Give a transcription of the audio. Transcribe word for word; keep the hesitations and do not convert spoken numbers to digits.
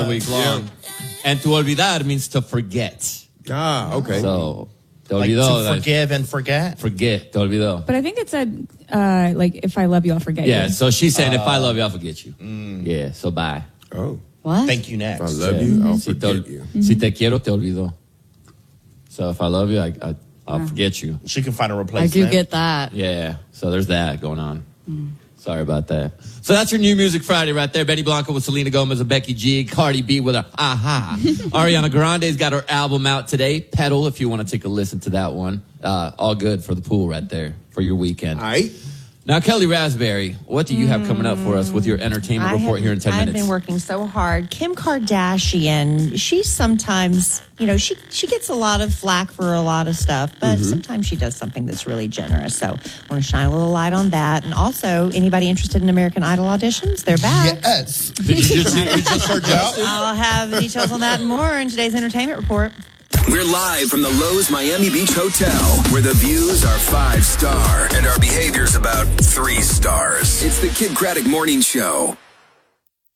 week long. Yeah. And to olvidar means to forget. Ah, okay. So, te like olvidó. to forgive and forget? Forget, te olvidó. But I think it said, uh, like, if I love you, I'll forget yeah, you. Yeah, so she's saying, uh, if I love you, I'll forget you. Mm. Yeah, so bye. Oh. What? Thank you next. If I love yeah. you, I'll si forget te, you. Mm-hmm. Si te quiero, te olvido. So if I love you, I, I, I'll yeah. forget you. She can find a replacement. I do get that. Yeah, so there's that going on. Mm. Sorry about that. So that's your New Music Friday right there. Benny Blanco with Selena Gomez and Becky G. Cardi B with her Aha. Ariana Grande's got her album out today. Pedal, if you want to take a listen to that one. Uh, all good for the pool right there for your weekend. All right. Now, Kelly Raspberry, what do you have coming up for us with your entertainment I report have, here in ten I've minutes? I've been working so hard. Kim Kardashian, she sometimes, you know, she, she gets a lot of flack for a lot of stuff, but mm-hmm. sometimes she does something that's really generous. So I want to shine a little light on that. And also, anybody interested in American Idol auditions, they're back. Yes. Did you just, you just heard Justin? I'll have the details on that and more in today's entertainment report. We're live from the Lowe's Miami Beach Hotel, where the views are five star and our behavior's about three stars. It's the Kid Craddock Morning Show.